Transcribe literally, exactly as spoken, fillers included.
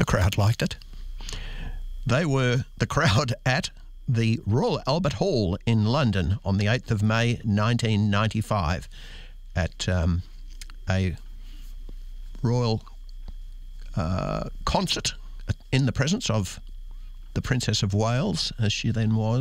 crowd liked it. They were the crowd at the Royal Albert Hall in London on the eighth of May nineteen ninety-five at um, a royal uh, concert in the presence of the Princess of Wales, as she then was.